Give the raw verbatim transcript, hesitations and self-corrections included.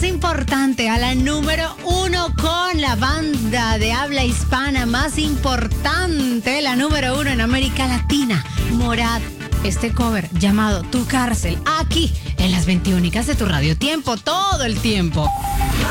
más importante, a la número uno con la banda de habla hispana más importante, la número uno en América Latina, Morat. Este cover llamado Tu Cárcel, aquí en las veintiúnicas de tu Radio Tiempo, todo el tiempo.